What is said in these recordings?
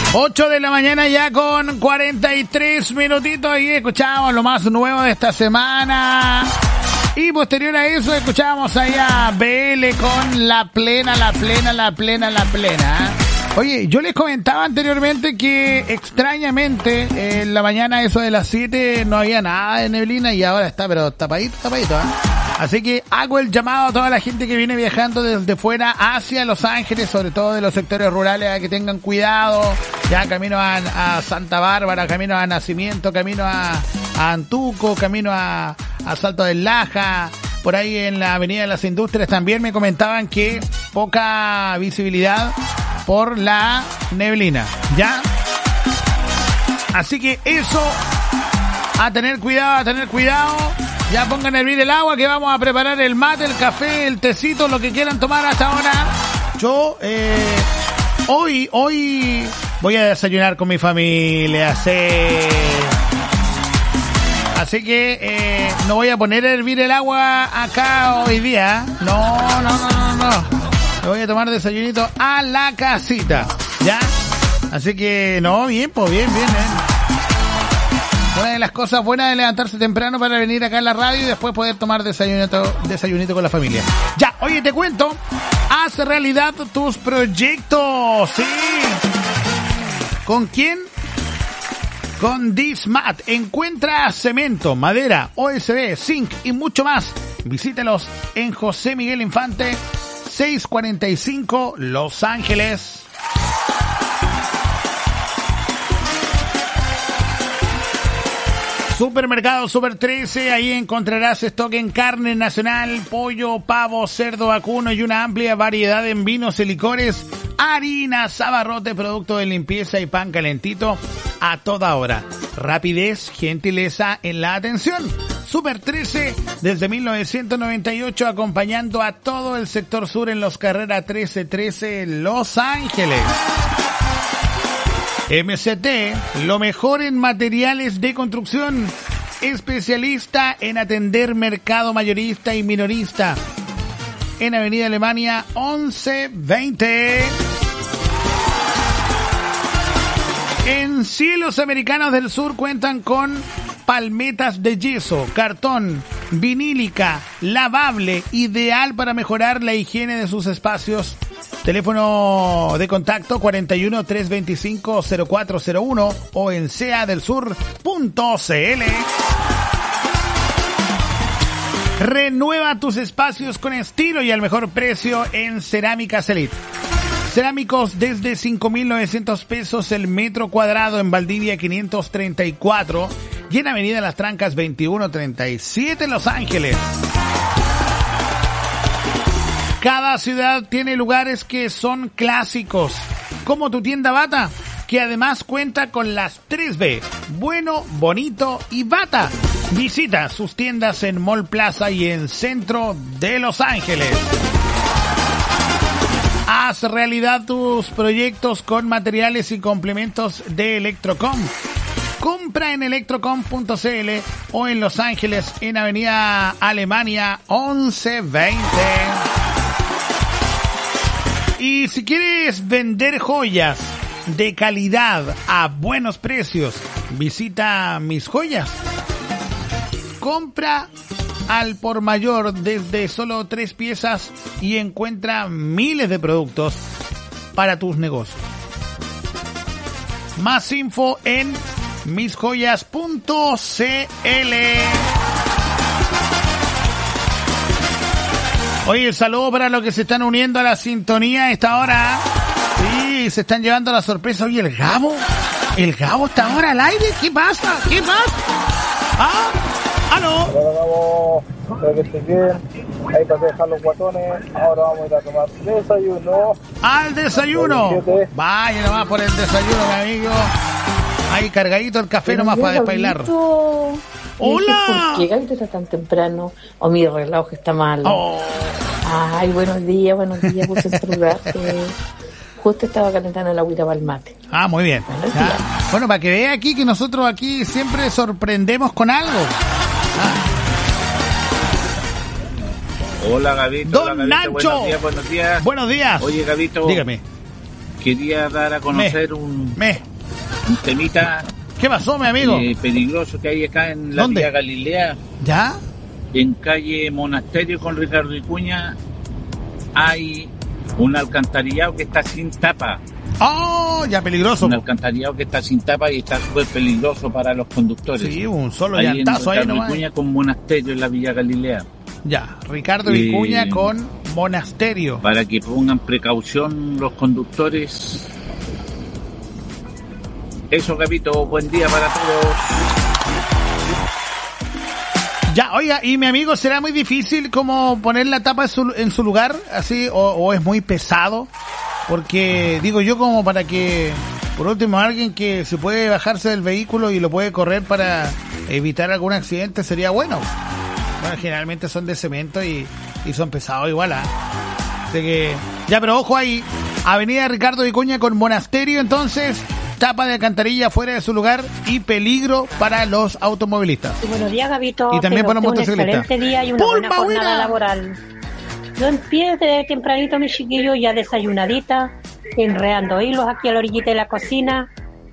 8 de la mañana ya con 43 minutitos y escuchamos lo más nuevo de esta semana. Y posterior a eso escuchábamos ahí a BL con la plena. Oye, yo les comentaba anteriormente que extrañamente en la mañana eso de las 7 no había nada de neblina y ahora está pero tapadito, ¿eh? Así que hago el llamado a toda la gente que viene viajando desde fuera hacia Los Ángeles, sobre todo de los sectores rurales, a que tengan cuidado. Ya camino a Santa Bárbara, camino a Nacimiento, camino a Antuco, camino a Salto del Laja. Por ahí en la Avenida de las Industrias también me comentaban que poca visibilidad por la neblina, ¿ya? Así que eso, a tener cuidado. Ya pongan a hervir el agua que vamos a preparar el mate, el café, el tecito, lo que quieran tomar hasta ahora. Yo, hoy voy a desayunar con mi familia, sí. Así que no voy a poner a hervir el agua acá hoy día. No. Me voy a tomar desayunito a la casita, ¿ya? Así que, no, bien, bien. Una de las cosas buenas de levantarse temprano para venir acá a la radio y después poder tomar desayunito con la familia. Ya, oye, te cuento, haz realidad tus proyectos, ¿sí? ¿Con quién? Con Dismat. Encuentra cemento, madera, OSB, zinc y mucho más. Visítalos en José Miguel Infante, 645, Los Ángeles. Supermercado Super 13, ahí encontrarás stock en carne nacional, pollo, pavo, cerdo, vacuno y una amplia variedad en vinos y licores, harinas, abarrotes, productos de limpieza y pan calentito a toda hora. Rapidez, gentileza en la atención. Super 13 desde 1998 acompañando a todo el sector sur en los Carrera 1313 Los Ángeles. MCT, lo mejor en materiales de construcción, especialista en atender mercado mayorista y minorista. En Avenida Alemania 1120. En Cielos Americanos del Sur cuentan con palmetas de yeso, cartón, vinílica, lavable, ideal para mejorar la higiene de sus espacios. Teléfono de contacto 41 325 0401 o en seadelsur.cl. Renueva tus espacios con estilo y al mejor precio en Cerámicas Elite. Cerámicos desde 5.900 pesos el metro cuadrado en Valdivia 534 y en Avenida Las Trancas 2137 Los Ángeles. Cada ciudad tiene lugares que son clásicos, como tu tienda Bata, que además cuenta con las 3B, bueno, bonito y Bata. Visita sus tiendas en Mall Plaza y en Centro de Los Ángeles. Haz realidad tus proyectos con materiales y complementos de Electrocom. Compra en electrocom.cl o en Los Ángeles en Avenida Alemania 1120. Y si quieres vender joyas de calidad a buenos precios, visita Mis Joyas. Compra al por mayor desde solo 3 piezas y encuentra miles de productos para tus negocios. Más info en misjoyas.cl. Oye, saludo para los que se están uniendo a la sintonía a esta hora. Sí, se están llevando la sorpresa. Oye, el Gabo está ahora al aire. ¿Qué pasa? ¿Ah? ¿Aló? Hola, Gabo. Espero que estés bien. Ahí para dejar los guatones. Ahora vamos a ir a tomar desayuno. ¡Al desayuno! Vaya nomás por el desayuno, mi amigo. Ahí cargadito el café nomás para despailar. ¡Hola! ¿Por qué Gabito está tan temprano? O mi reloj está mal. Oh. Ay, buenos días, puse en saludar. Justo estaba calentando el agüita para el mate. Ah, muy bien. Bueno, para que vea aquí que nosotros aquí siempre sorprendemos con algo. Hola, Gabito. Don hola, Gabito. Nacho. Buenos días. Buenos días. Oye, Gabito. Dígame. quería dar a conocer un temita. ¿Qué pasó, mi amigo? Peligroso que hay acá en la Vía Galilea. ¿Ya? En calle Monasterio con Ricardo Vicuña hay un alcantarillado que está sin tapa. ¡Oh! Ya peligroso. Un alcantarillado que está sin tapa y está súper peligroso para los conductores. Sí, un solo llantazo ahí nomás. Vicuña con Monasterio en la Villa Galilea. Ya, Ricardo Vicuña con Monasterio. Para que pongan precaución los conductores. Eso, Capito, buen día para todos. Ya, oiga, y mi amigo, ¿será muy difícil como poner la tapa en su lugar, así, o es muy pesado? Porque, digo yo, como para que, por último, alguien que se puede bajarse del vehículo y lo puede correr para evitar algún accidente sería bueno. Bueno, generalmente son de cemento y son pesados igual, ¿ah? Así que, ya, pero ojo ahí, Avenida Ricardo Vicuña con Monasterio, entonces, tapa de alcantarilla fuera de su lugar y peligro para los automovilistas. Y buenos días, Gabito. Y también para los motociclistas. Un excelente día y una buena jornada laboral. Yo empiezo de tempranito, mi chiquillo, ya desayunadita, enredando hilos aquí a la orillita de la cocina.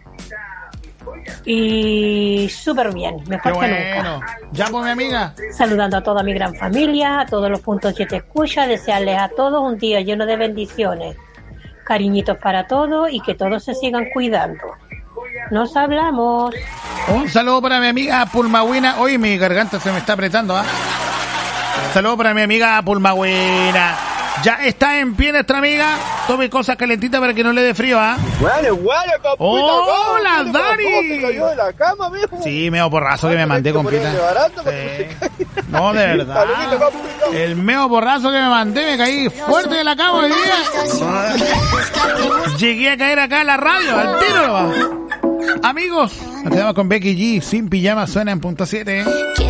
Y súper bien, mejor que nunca. Ya, pues, mi amiga. Saludando a toda mi gran familia, a todos los puntos que te escucha, desearles a todos un día lleno de bendiciones. Cariñitos para todos y que todos se sigan cuidando. Nos hablamos. Un saludo para mi amiga Pulmagüina. Hoy mi garganta se me está apretando, ¿ah? Saludo para mi amiga Pulmagüina. Ya está en pie nuestra amiga. Tome cosas calentitas para que no le dé frío, ¿ah? ¡Hola, Dani! ¿Cayó de la cama, mijo? Sí, meo porrazo que me mandé, compita. No, de verdad. El meo porrazo que me mandé, me caí fuerte de la cama hoy día. Llegué a caer acá en la radio, al tiro. Amigos, nos quedamos con Becky G. Sin pijama suena en punto 7.